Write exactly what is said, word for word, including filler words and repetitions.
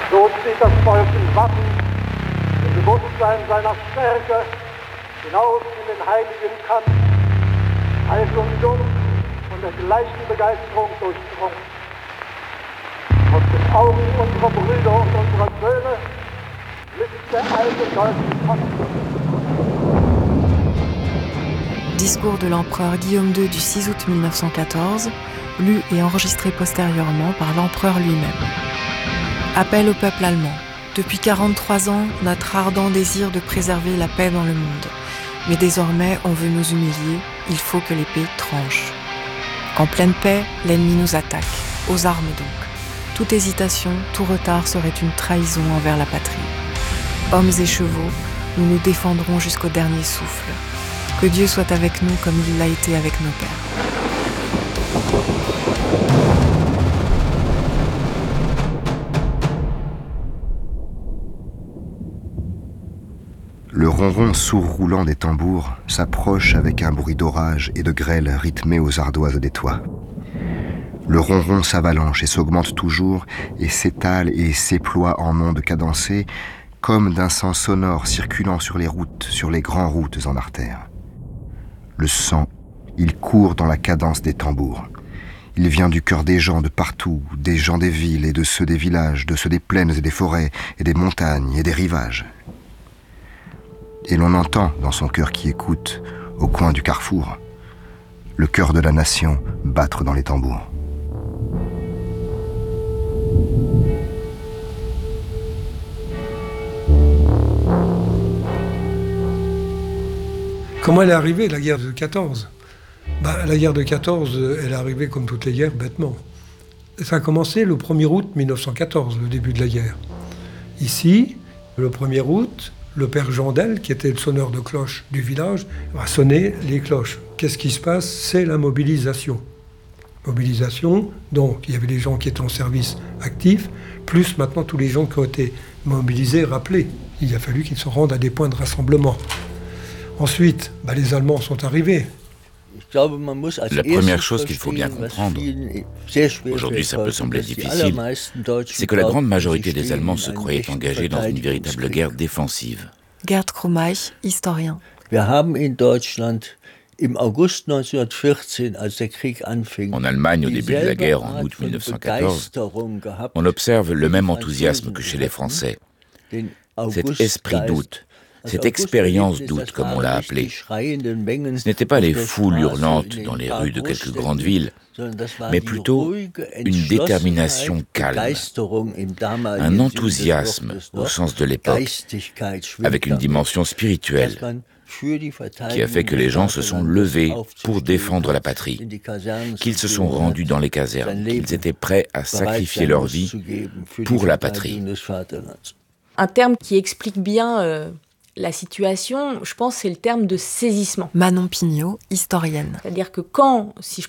So zieht das Volk im Wappen, im Bewusstsein seiner Stärke, hinaus in den heiligen Kampf, alt und jung, von der gleichen Begeisterung durchdrungen. Aus den Augen unserer Brüder und unserer Söhne blitzt der alte deutsche Kampf. Discours de l'empereur Guillaume deux du six août mille neuf cent quatorze, lu et enregistré postérieurement par l'empereur lui-même. Appel au peuple allemand. Depuis quarante-trois ans, notre ardent désir de préserver la paix dans le monde. Mais désormais, on veut nous humilier, il faut que l'épée tranche. En pleine paix, l'ennemi nous attaque, aux armes donc. Toute hésitation, tout retard serait une trahison envers la patrie. Hommes et chevaux, nous nous défendrons jusqu'au dernier souffle. Que Dieu soit avec nous comme il l'a été avec nos pères. Le ronron sourd roulant des tambours s'approche avec un bruit d'orage et de grêle rythmé aux ardoises des toits. Le ronron s'avalanche et s'augmente toujours et s'étale et s'éploie en ondes cadencées comme d'un sang sonore circulant sur les routes, sur les grandes routes en artères. Le sang, il court dans la cadence des tambours. Il vient du cœur des gens de partout, des gens des villes et de ceux des villages, de ceux des plaines et des forêts et des montagnes et des rivages. Et l'on entend dans son cœur qui écoute, au coin du carrefour, le cœur de la nation battre dans les tambours. Comment elle est arrivée, la guerre de quatorze ? Ben, la guerre de quatorze, elle est arrivée comme toutes les guerres, bêtement. Ça a commencé le premier août mille neuf cent quatorze, le début de la guerre. Ici, le premier août, le père Jandel, qui était le sonneur de cloche du village, va sonner les cloches. Qu'est-ce qui se passe ? C'est la mobilisation. Mobilisation, donc il y avait des gens qui étaient en service actif, plus maintenant tous les gens qui ont été mobilisés, rappelés. Il a fallu qu'ils se rendent à des points de rassemblement. Ensuite, bah, les Allemands sont arrivés. La première chose qu'il faut bien comprendre, aujourd'hui ça peut sembler difficile, c'est que la grande majorité des Allemands se croyaient engagés dans une véritable guerre défensive. Gerd Krummeich, historien. En Allemagne, au début de la guerre, en août mille neuf cent quatorze, on observe le même enthousiasme que chez les Français. Cet esprit d'août, cette expérience d'août, comme on l'a appelé, ce n'étaient pas les foules hurlantes dans les rues de quelques grandes villes, mais plutôt une détermination calme, un enthousiasme au sens de l'époque, avec une dimension spirituelle, qui a fait que les gens se sont levés pour défendre la patrie, qu'ils se sont rendus dans les casernes, qu'ils étaient prêts à sacrifier leur vie pour la patrie. Un terme qui explique bien euh, la situation, je pense, c'est le terme de saisissement. Manon Pignot, historienne. C'est-à-dire que quand, si je